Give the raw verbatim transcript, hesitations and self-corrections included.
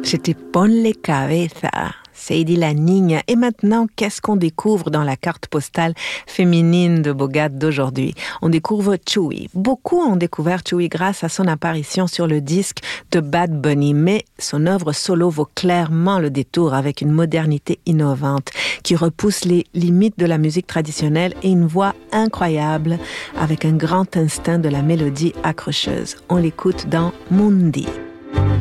C'était Ponle Cabeza, Sadie la Niña. Et maintenant, qu'est-ce qu'on découvre dans la carte postale féminine de Bogate d'aujourd'hui? On découvre Chewy. Beaucoup ont découvert Chewy grâce à son apparition sur le disque de Bad Bunny, mais son œuvre solo vaut clairement le détour avec une modernité innovante qui repousse les limites de la musique traditionnelle et une voix incroyable avec un grand instinct de la mélodie accrocheuse. On l'écoute dans Mundi.